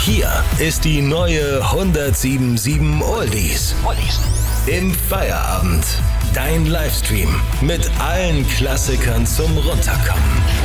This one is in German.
Hier ist die neue 107.7 Oldies. Im Feierabend. Dein Livestream mit allen Klassikern zum Runterkommen.